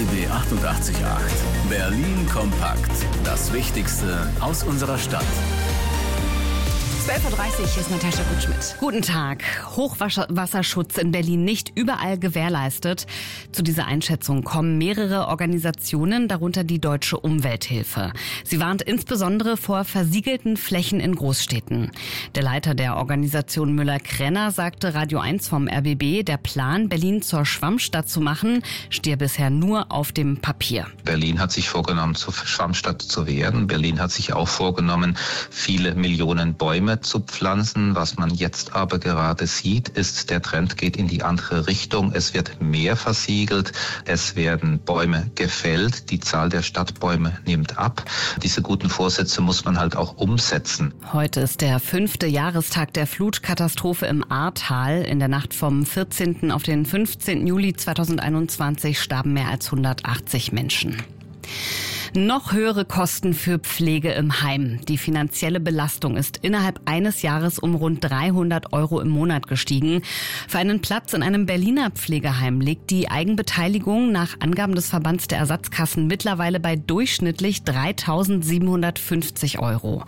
RBB 88.8. Berlin kompakt. Das Wichtigste aus unserer Stadt. 12.30 Uhr ist Natascha Gutschmidt. Guten Tag. Hochwasserschutz in Berlin nicht überall gewährleistet. Zu dieser Einschätzung kommen mehrere Organisationen, darunter die Deutsche Umwelthilfe. Sie warnt insbesondere vor versiegelten Flächen in Großstädten. Der Leiter der Organisation Müller-Krenner sagte Radio 1 vom RBB, der Plan, Berlin zur Schwammstadt zu machen, stehe bisher nur auf dem Papier. Berlin hat sich vorgenommen, zur Schwammstadt zu werden. Berlin hat sich auch vorgenommen, viele Millionen Bäume zu pflanzen. Was man jetzt aber gerade sieht, ist, der Trend geht in die andere Richtung. Es wird mehr versiegelt, es werden Bäume gefällt, die Zahl der Stadtbäume nimmt ab. Diese guten Vorsätze muss man halt auch umsetzen. Heute ist der 5. Jahrestag der Flutkatastrophe im Ahrtal. In der Nacht vom 14. auf den 15. Juli 2021 starben mehr als 180 Menschen. Noch höhere Kosten für Pflege im Heim. Die finanzielle Belastung ist innerhalb eines Jahres um rund 300 € im Monat gestiegen. Für einen Platz in einem Berliner Pflegeheim liegt die Eigenbeteiligung nach Angaben des Verbands der Ersatzkassen mittlerweile bei durchschnittlich 3.750 €.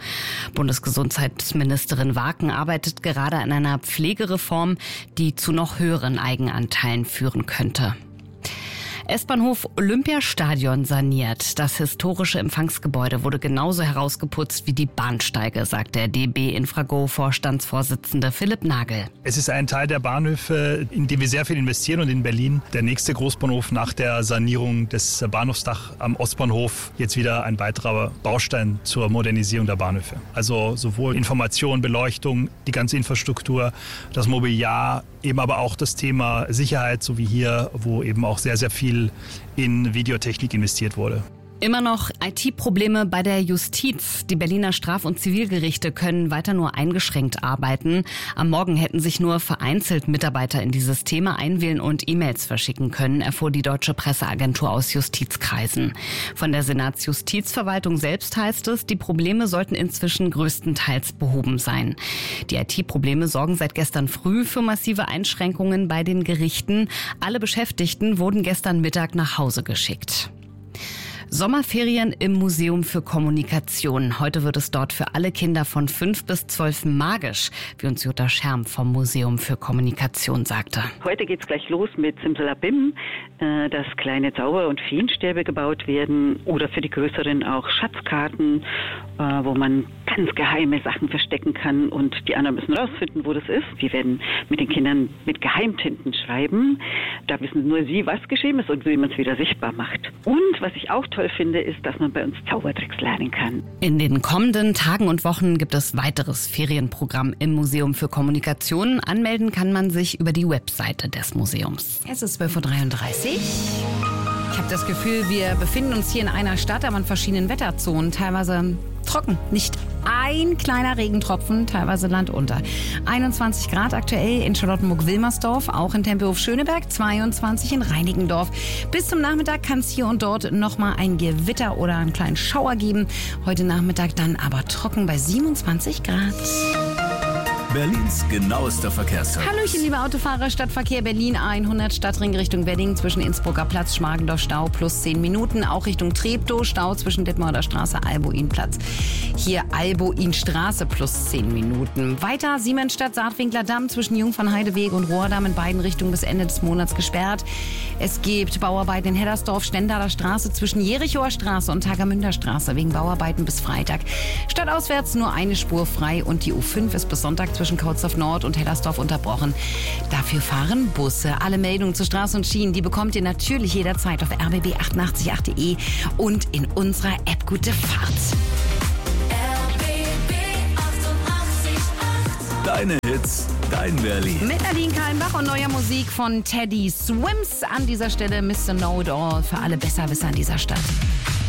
Bundesgesundheitsministerin Waken arbeitet gerade an einer Pflegereform, die zu noch höheren Eigenanteilen führen könnte. S-Bahnhof Olympiastadion saniert. Das historische Empfangsgebäude wurde genauso herausgeputzt wie die Bahnsteige, sagt der DB Infrago-Vorstandsvorsitzende Philipp Nagel. Es ist ein Teil der Bahnhöfe, in den wir sehr viel investieren, und in Berlin der nächste Großbahnhof nach der Sanierung des Bahnhofsdach am Ostbahnhof jetzt wieder ein weiterer Baustein zur Modernisierung der Bahnhöfe. Also sowohl Information, Beleuchtung, die ganze Infrastruktur, das Mobiliar, eben aber auch das Thema Sicherheit, so wie hier, wo eben auch sehr, sehr viel in Videotechnik investiert wurde. Immer noch IT-Probleme bei der Justiz. Die Berliner Straf- und Zivilgerichte können weiter nur eingeschränkt arbeiten. Am Morgen hätten sich nur vereinzelt Mitarbeiter in die Systeme einwählen und E-Mails verschicken können, erfuhr die Deutsche Presseagentur aus Justizkreisen. Von der Senatsjustizverwaltung selbst heißt es, die Probleme sollten inzwischen größtenteils behoben sein. Die IT-Probleme sorgen seit gestern früh für massive Einschränkungen bei den Gerichten. Alle Beschäftigten wurden gestern Mittag nach Hause geschickt. Sommerferien im Museum für Kommunikation. Heute wird es dort für alle Kinder von 5 bis 12 magisch, wie uns Jutta Scherm vom Museum für Kommunikation sagte. Heute geht's gleich los mit Simsalabim, dass kleine Zauber- und Feenstäbe gebaut werden oder für die Größeren auch Schatzkarten, wo man ganz geheime Sachen verstecken kann und die anderen müssen rausfinden, wo das ist. Wir werden mit den Kindern mit Geheimtinten schreiben. Da wissen nur sie, was geschrieben ist und wie man es wieder sichtbar macht. Und was ich auch toll finde, ist, dass man bei uns Zaubertricks lernen kann. In den kommenden Tagen und Wochen gibt es weiteres Ferienprogramm im Museum für Kommunikation. Anmelden kann man sich über die Webseite des Museums. Es ist 12.33 Uhr. Ich habe das Gefühl, wir befinden uns hier in einer Stadt, aber in verschiedenen Wetterzonen. Teilweise trocken, nicht ein kleiner Regentropfen, teilweise landunter. 21 Grad aktuell in Charlottenburg-Wilmersdorf, auch in Tempelhof-Schöneberg, 22 in Reinickendorf. Bis zum Nachmittag kann es hier und dort nochmal ein Gewitter oder einen kleinen Schauer geben. Heute Nachmittag dann aber trocken bei 27 Grad. Berlins genauester Verkehrsservice. Hallöchen, liebe Autofahrer, Stadtverkehr Berlin 100, Stadtring Richtung Wedding zwischen Innsbrucker Platz, Schmargendorf Stau plus 10 Minuten. Auch Richtung Treptow, Stau zwischen Detmolder Straße, Albuinplatz. Hier Albuinstraße plus 10 Minuten. Weiter Siemensstadt, Saatwinkler Damm zwischen Jungfernheideweg und Rohrdamm in beiden Richtungen bis Ende des Monats gesperrt. Es gibt Bauarbeiten in Heddersdorf, Stendaler Straße zwischen Jerichoer Straße und Tagermünder Straße wegen Bauarbeiten bis Freitag. Stadtauswärts nur eine Spur frei und die U5 ist bis Sonntag zwischen Kautsdorf Nord und Hellersdorf unterbrochen. Dafür fahren Busse. Alle Meldungen zu Straßen und Schienen, die bekommt ihr natürlich jederzeit auf rbb888.de und in unserer App Gute Fahrt. RBB 88.8. Deine Hits, dein Berlin. Mit Nadine Kallenbach und neuer Musik von Teddy Swims. An dieser Stelle Mr. Know It All für alle Besserwisser in dieser Stadt.